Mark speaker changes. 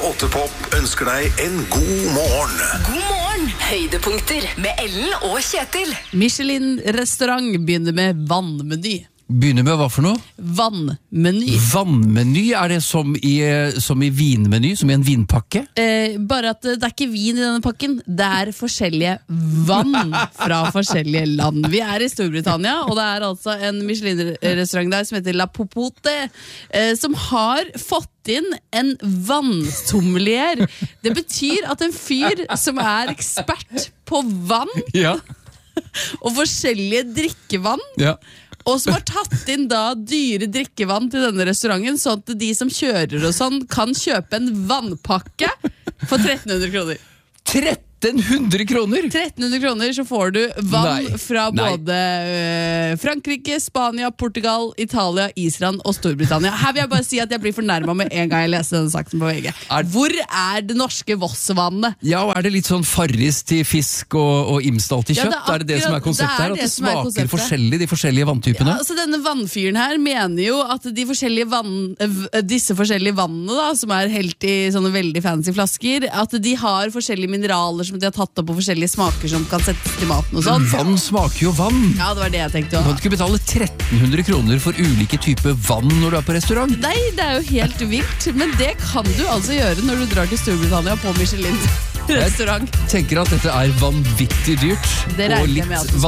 Speaker 1: 8 Pop ønsker deg en god morgen.
Speaker 2: God morgen! Høydepunkter med Ellen og Kjetil.
Speaker 3: Michelin-restaurant begynner med vannmeny.
Speaker 4: Begynner med hva for noe?
Speaker 3: Vannmeny.
Speaker 4: Vannmeny, er det som i vinmeny, som i en vinpakke?
Speaker 3: Bare at det er ikke vin i denne pakken, det er forskjellige vann fra forskjellige land. Vi er i Storbritannia, og det er altså en Michelin-restaurant der som heter La Popote, som har fått inn en vannsommelier. Det betyr at en fyr som er ekspert på vann
Speaker 4: Ja.
Speaker 3: og forskjellige drikkevann,
Speaker 4: Ja.
Speaker 3: og som har tatt inn da dyre drikkevann til denne restauranten, sånn at de som kjører og sånn kan kjøpe en vannpakke for 1300 kroner.
Speaker 4: 1300 kroner?
Speaker 3: 1300 kroner så får du vann
Speaker 4: Nei.
Speaker 3: fra både Frankrike, Spania, Portugal, Italia, Israel og Storbritannia. Her vil jeg bare si at jeg blir fornærmet med en gang jeg leser denne saken på VG. Hvor er det norske Vossvannet?
Speaker 4: Ja, og er det litt sånn Farris til fisk og Imsdal til
Speaker 3: Ja,
Speaker 4: kjøtt?
Speaker 3: det er
Speaker 4: er det som er
Speaker 3: akkurat-
Speaker 4: konseptet her?
Speaker 3: det er
Speaker 4: At det
Speaker 3: det som er
Speaker 4: smaker
Speaker 3: konseptet.
Speaker 4: forskjellig, de forskjellige vanntypene?
Speaker 3: Ja, altså denne vannfyren her mener jo at de forskjellige disse forskjellige vannene da, som er helt i sånne veldig fancy flasker, at de har forskjellige mineraler som de har tatt opp på forskjellige smaker som kan settes til maten og sånn.
Speaker 4: Vann smaker jo vann!
Speaker 3: Ja, det var det jeg tenkte
Speaker 4: Du kan
Speaker 3: også.
Speaker 4: ikke betale 1300 kroner for ulike typer vann når du er på restaurant.
Speaker 3: Nei, det er jo helt vilt, men det kan du altså gjøre når du drar til Storbritannia på Michelin-restaurant.
Speaker 4: Tenker at dette er vanvittig dyrt.
Speaker 3: Det regner
Speaker 4: og
Speaker 3: jeg
Speaker 4: litt
Speaker 3: med at det